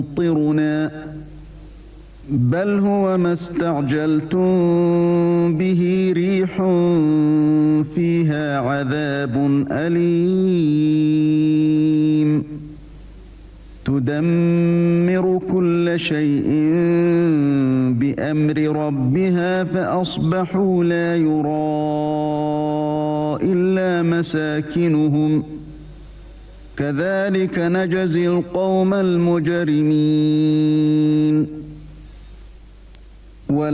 يمطرنا بل هو ما استعجلتم به ريح فيها عذاب أليم تدمر كل شيء بأمر ربها فأصبحوا لا يرى إلا مساكنهم كذلك نجزي القوم المجرمين